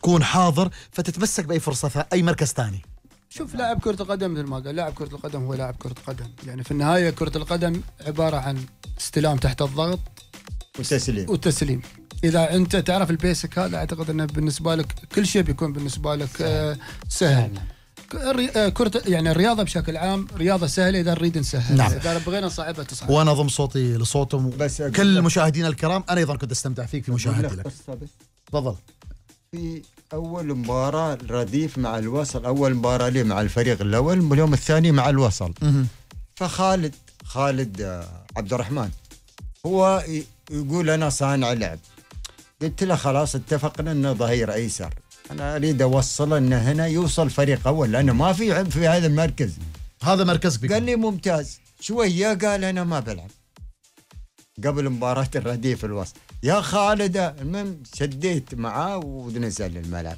تكون حاضر فتتمسك باي فرصه اي مركز ثاني. شوف لاعب كرة القدم مثل ما قال، لاعب كرة القدم هو لاعب كرة قدم، يعني في النهاية كرة القدم عبارة عن استلام تحت الضغط والتسليم. إذا أنت تعرف البيسك هذا أعتقد أنه بالنسبة لك كل شيء بيكون بالنسبة لك سهل. كرة يعني الرياضة بشكل عام رياضة سهلة إذا نريد نسهل. نعم. إذا بغينا نصعبها تصعب. وأنا أضم صوتي لصوتهم بس كل مشاهدينا الكرام. أنا أيضا كنت أستمتع فيك في مشاهدتي لك. تفضل. في أول مباراة رديف مع الوصل، أول مباراة لي مع الفريق الأول واليوم الثاني مع الوصل. فخالد عبد الرحمن هو يقول أنا صانع لعب. قلت له خلاص اتفقنا أنه ظهير أيسر، أنا أريد أوصل أنه هنا يوصل فريق أول لأنه ما في عب في هذا المركز. هذا مركزك بيكون. قال لي ممتاز. شوية قال أنا ما بلعب قبل مباراة الرديف الوسط. يا خالد المهم شديت معاه ونزل الملعب.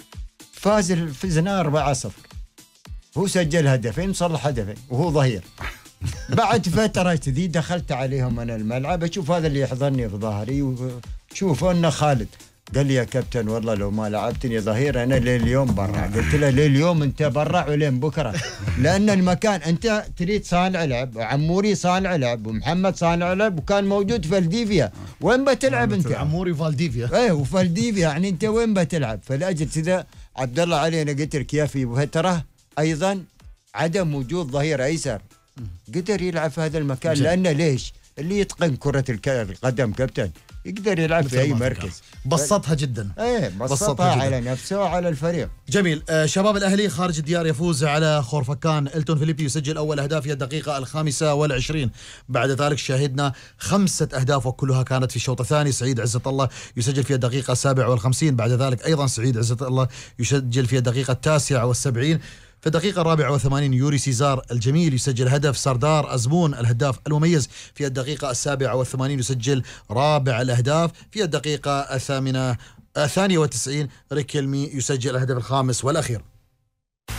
فزنا 4-0. هو سجل هدفين صلح هدفين وهو ظهير. بعد فترة ذي دخلت عليهم أنا الملعب أشوف هذا اللي يحضرني في ظهري وشوف أنه خالد. قال لي يا كابتن والله لو ما لعبتني ظهير أنا لليوم برا. قلت له لليوم أنت برا ولين بكرة، لأن المكان أنت تريد صانع لعب، عموري صانع لعب ومحمد صانع لعب وكان موجود فالديفيا. وين بتلعب أنت؟ عموري وفالديفيا. إيه وفالديفيا يعني أنت وين بتلعب؟ فلأجل كذا عبد الله علي أنا قلت لك يا في فترة أيضا عدم وجود ظهير أيسر قدر يلعب في هذا المكان. لأنه ليش؟ اللي يتقن كرة القدم كابتن يقدر يلعب في أي مركز. بسطها جدا. ايه بسطها على نفسه وعلى الفريق. جميل. شباب الأهلي خارج الديار يفوز على خورفكان. إلتون فيليبي يسجل أول أهداف في الدقيقة 25. بعد ذلك شاهدنا 5 أهداف وكلها كانت في الشوط الثاني. سعيد عزة الله يسجل في الدقيقة 57. بعد ذلك أيضا سعيد عزة الله يسجل في الدقيقة 79. في الدقيقة 84 يوري سيزار الجميل يسجل هدف. سردار أزمون الهداف المميز في الدقيقة 87 يسجل رابع الأهداف. في الدقيقة 98 ريكيلمي يسجل الهدف الخامس والأخير.